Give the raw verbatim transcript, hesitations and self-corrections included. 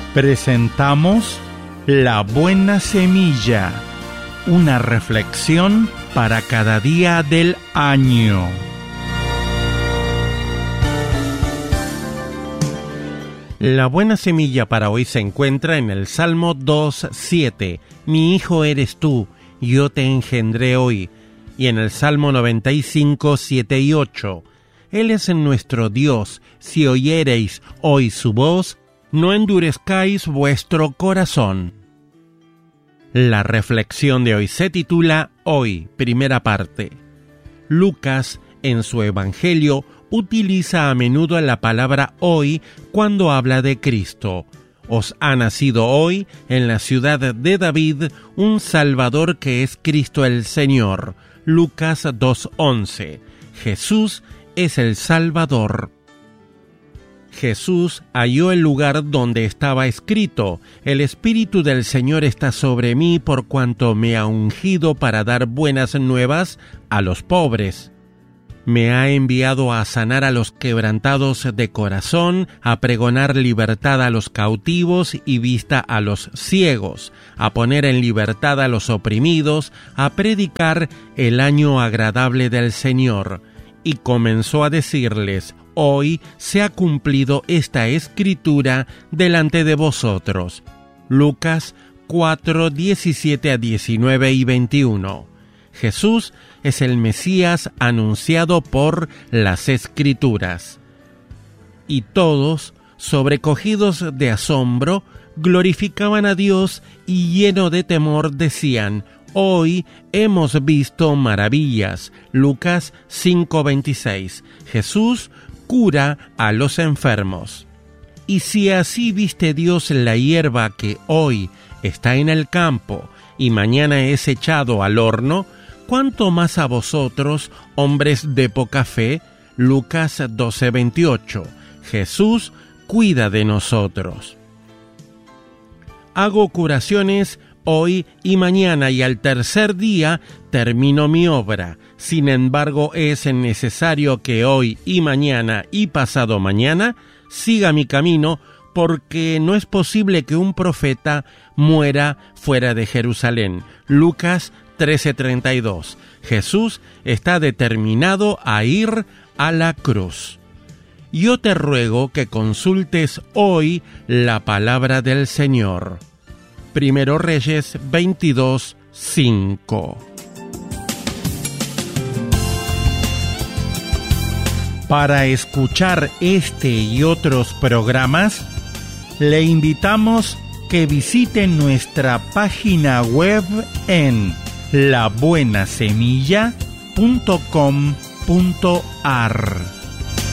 Presentamos La Buena Semilla, una reflexión para cada día del año. La buena semilla para hoy se encuentra en el Salmo dos siete. Mi hijo eres tú, yo te engendré hoy. Y en el Salmo noventa y cinco, siete y ocho. Él es nuestro Dios, si oyereis hoy su voz, no endurezcáis vuestro corazón. La reflexión de hoy se titula Hoy, primera parte. Lucas, en su Evangelio, utiliza a menudo la palabra hoy cuando habla de Cristo. Os ha nacido hoy, en la ciudad de David, un Salvador que es Cristo el Señor. Lucas dos once. Jesús es el Salvador. Jesús halló el lugar donde estaba escrito: El Espíritu del Señor está sobre mí por cuanto me ha ungido para dar buenas nuevas a los pobres. Me ha enviado a sanar a los quebrantados de corazón, a pregonar libertad a los cautivos y vista a los ciegos, a poner en libertad a los oprimidos, a predicar el año agradable del Señor. Y comenzó a decirles: Hoy se ha cumplido esta escritura delante de vosotros. Lucas cuatro, diecisiete a diecinueve y veintiuno. Jesús es el Mesías anunciado por las Escrituras. Y todos, sobrecogidos de asombro, glorificaban a Dios y lleno de temor decían: Hoy hemos visto maravillas. Lucas cinco veintiséis. Jesús cura a los enfermos. Y si así viste Dios la hierba que hoy está en el campo y mañana es echado al horno, ¿cuánto más a vosotros, hombres de poca fe? Lucas doce veintiocho. Jesús cuida de nosotros. Hago curaciones hoy y mañana, y al tercer día termino mi obra. Sin embargo, es necesario que hoy y mañana y pasado mañana siga mi camino, porque no es posible que un profeta muera fuera de Jerusalén. Lucas trece treinta y dos. Jesús está determinado a ir a la cruz. Yo te ruego que consultes hoy la palabra del Señor. Primero Reyes veintidós, cinco. Para escuchar este y otros programas, le invitamos que visite nuestra página web en la buena semilla punto com punto a r.